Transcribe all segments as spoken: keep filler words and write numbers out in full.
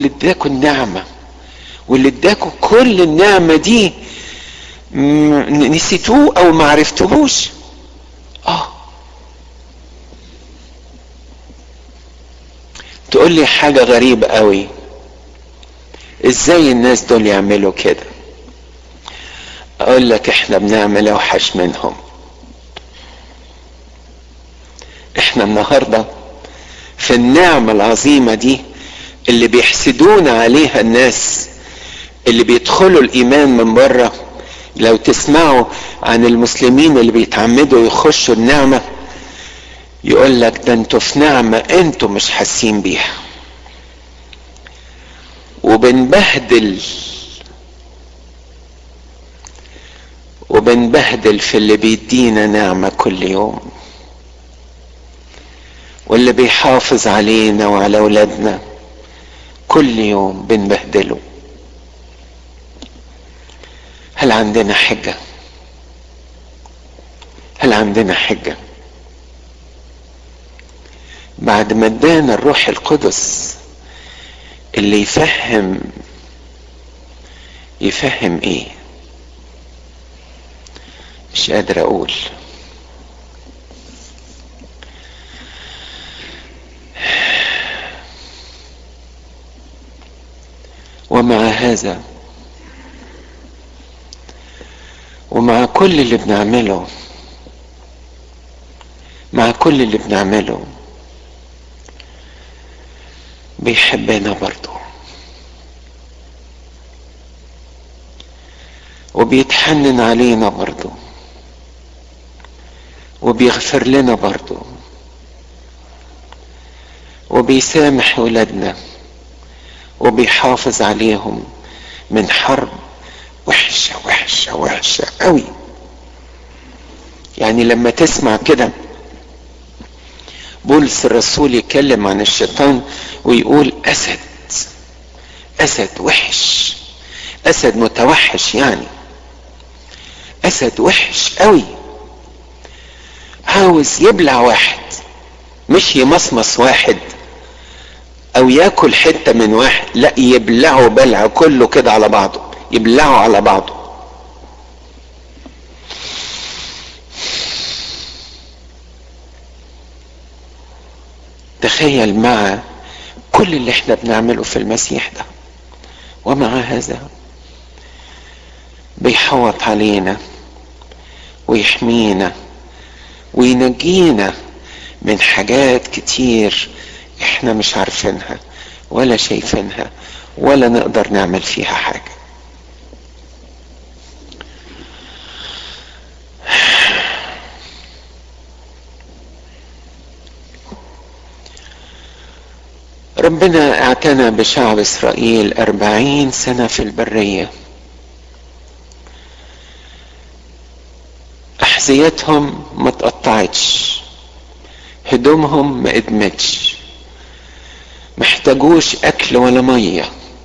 اللي اداكوا النعمة واللي اداكوا كل النعمة دي نسيتوه او ما عرفتوهوش. اه تقول لي حاجة غريبة قوي، ازاي الناس دول يعملوا كده؟ اقول لك احنا بنعمل اوحش منهم. احنا النهاردة في النعمة العظيمة دي اللي بيحسدونا عليها الناس اللي بيدخلوا الايمان من بره. لو تسمعوا عن المسلمين اللي بيتعمدوا يخشوا النعمة يقول لك ده انتوا في نعمة انتوا مش حاسين بيها، وبنبهدل وبنبهدل في اللي بيدينا نعمة كل يوم، واللي بيحافظ علينا وعلى اولادنا كل يوم بنبهدله. هل عندنا حجة؟ هل عندنا حجة بعد ما ادانا الروح القدس اللي يفهم يفهم ايه؟ مش قادر اقول. ومع هذا ومع كل اللي بنعمله مع كل اللي بنعمله بيحبنا برضو، وبيتحنن علينا برضو، وبيغفر لنا برضو، وبيسامح ولادنا، وبيحافظ عليهم من حرب وحشة وحشة وحشة قوي. يعني لما تسمع كده بولس الرسول يتكلم عن الشيطان ويقول اسد اسد وحش، اسد متوحش، يعني اسد وحش قوي، عاوز يبلع واحد، مش يمصمص واحد او ياكل حتة من واحد، لا يبلعه بلع كله كده على بعضه، يبلعه على بعضه. تخيل مع كل اللي احنا بنعمله في المسيح ده، ومع هذا بيحوط علينا ويحمينا وينجينا من حاجات كتير احنا مش عارفينها ولا شايفينها ولا نقدر نعمل فيها حاجة. ربنا اعتنى بشعب اسرائيل اربعين سنة في البرية، احذيتهم ما تقطعتش، هدومهم ما ادمتش، محتاجوش اكل ولا مية،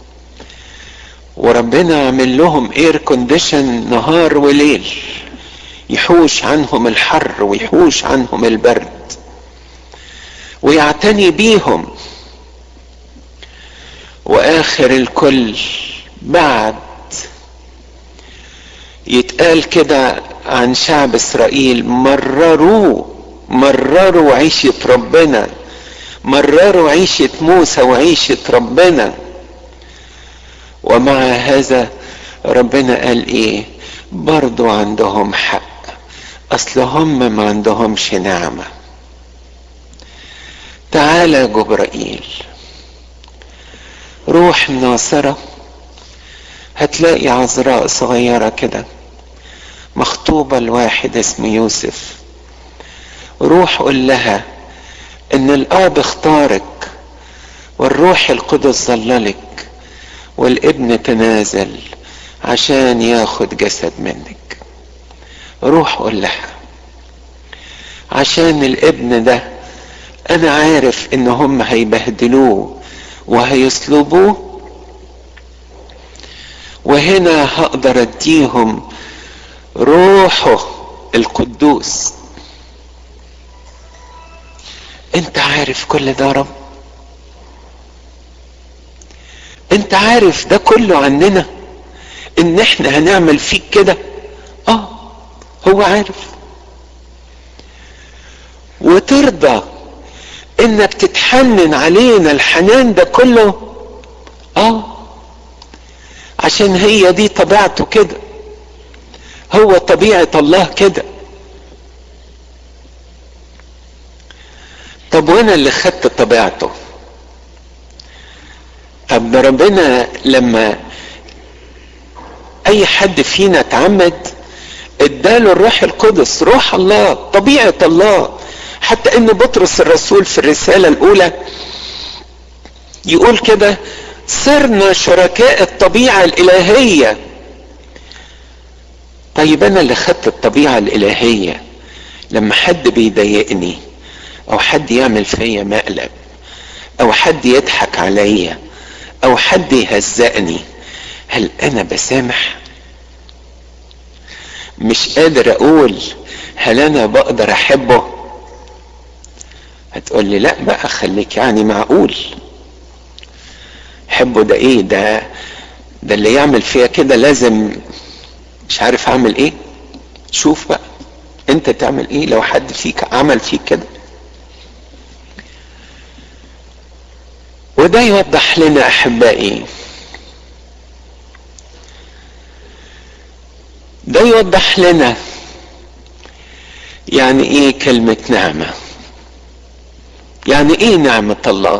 وربنا عمل لهم اير كونديشن نهار وليل يحوش عنهم الحر ويحوش عنهم البرد ويعتني بيهم. واخر الكل بعد يتقال كده عن شعب اسرائيل مرروا مرروا عيشة ربنا، مرروا عيشة موسى وعيشة ربنا. ومع هذا ربنا قال ايه؟ برضو عندهم حق، اصل هم ما عندهمش نعمة. تعالى يا جبرائيل روح الناصرة، هتلاقي عذراء صغيرة كده مخطوبة لواحد اسمه يوسف، روح قول لها ان الاب اختارك والروح القدس ظللك والابن تنازل عشان ياخد جسد منك. روح قول لها عشان الابن ده انا عارف ان هم هيبهدلوه وهيصلبوه، وهنا هقدر اديهم روحه القدوس. انت عارف كل ده يا رب، انت عارف ده كله عننا، ان احنا هنعمل فيك كده. اه هو عارف. وترضى انك تتحنن علينا الحنان ده كله؟ اه عشان هي دي طبيعته كده، هو طبيعة الله كده. طب وانا اللي خدت طبيعته؟ طب ده ربنا لما اي حد فينا اتعمد اداله الروح القدس، روح الله، طبيعة الله. حتى ان بطرس الرسول في الرسالة الاولى يقول كده: صرنا شركاء الطبيعة الالهية. طيب انا اللي خدت الطبيعة الالهية، لما حد بيضايقني او حد يعمل فيا مقلب او حد يضحك عليا او حد يهزقني، هل انا بسامح؟ مش قادر اقول هل انا بقدر احبه؟ هتقول لي لا بقى، خليك يعني معقول. حبه ده ايه؟ ده ده اللي يعمل فيها كده لازم مش عارف اعمل ايه. شوف بقى انت تعمل ايه لو حد فيك عمل فيك كده. وده يوضح لنا احبائي، ده يوضح لنا يعني ايه كلمة نعمة، يعني ايه نعمة الله.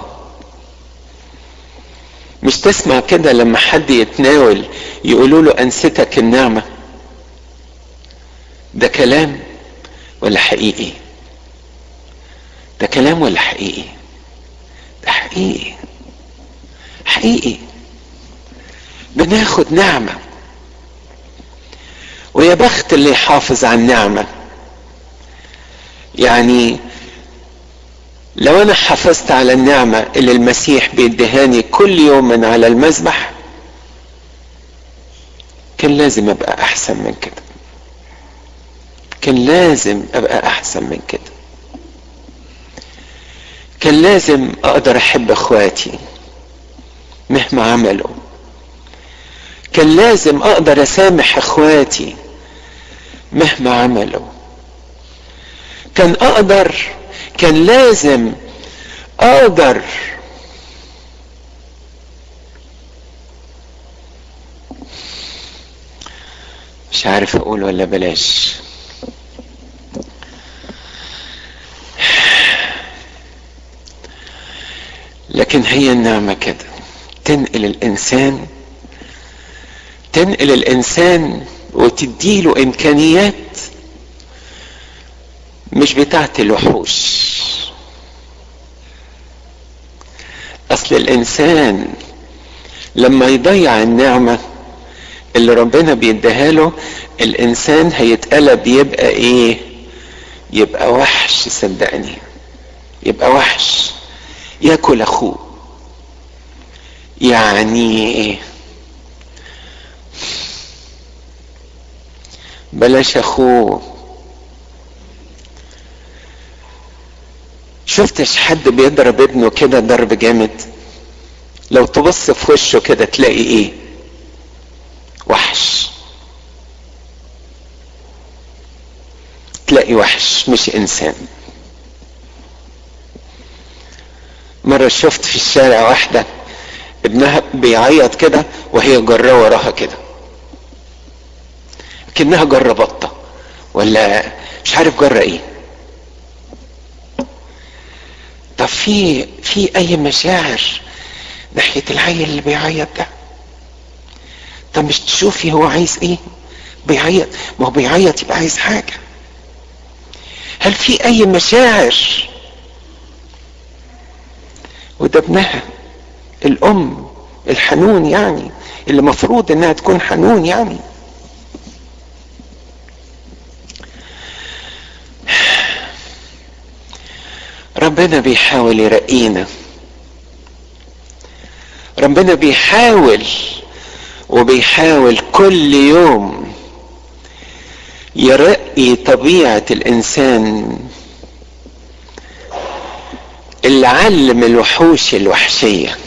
مش تسمع كده لما حد يتناول يقولوا له انستك النعمة؟ ده كلام ولا حقيقي؟ ده كلام ولا حقيقي؟ ده حقيقي، حقيقي. بناخد نعمة، ويا بخت اللي يحافظ على النعمة. يعني لو انا حافظت على النعمة اللي المسيح بيدهاني كل يوم من على المذبح، كان لازم ابقى احسن من كده، كان لازم ابقى احسن من كده، كان لازم اقدر احب اخواتي مهما عملوا، كان لازم اقدر اسامح اخواتي مهما عملوا، كان اقدر كان لازم اقدر مش عارف اقول ولا بلاش. لكن هي النعمة كده تنقل الانسان تنقل الانسان وتديله امكانيات مش بتاعت الوحوش. اصل الانسان لما يضيع النعمة اللي ربنا بيديها له، الانسان هيتقلب يبقى ايه؟ يبقى وحش. صدقني يبقى وحش، ياكل اخوه. يعني بلاش اخوه. شفتش حد بيضرب ابنه كده ضرب جامد؟ لو تبص في وشه كده تلاقي ايه؟ وحش. تلاقي وحش مش انسان. مرة شفت في الشارع واحدة ابنها بيعيط كده وهي جرة وراها كده، كأنها جرة بطة ولا مش عارف جرة ايه. طب في في اي مشاعر ناحية العيل اللي بيعيط ده؟ طب مش تشوفي هو عايز ايه؟ بيعيط، ما هو بيعيط يبقى عايز حاجة. هل في اي مشاعر؟ وده ابنها، الام الحنون يعني، اللي مفروض انها تكون حنون يعني. ربنا بيحاول يرقينا، ربنا بيحاول وبيحاول كل يوم يرقي طبيعة الانسان اللي علم الوحوش الوحشية.